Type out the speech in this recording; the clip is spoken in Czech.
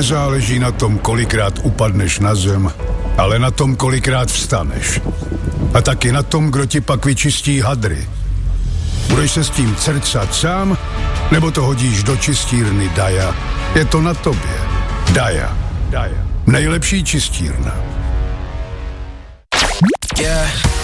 Nezáleží na tom, kolikrát upadneš na zem, ale na tom, kolikrát vstaneš. A taky na tom, kdo ti pak vyčistí hadry. Budeš se s tím crcat sám, nebo to hodíš do čistírny Daja? Je to na tobě. Daja. Nejlepší čistírna. Yeah.